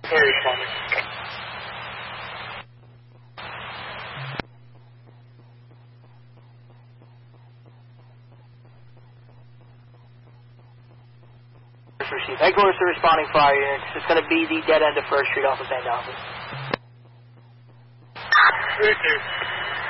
Very responding. Received. Headquarters to responding fire units. It's going to be the dead end of 1st Street off of St. Albans. 3-2.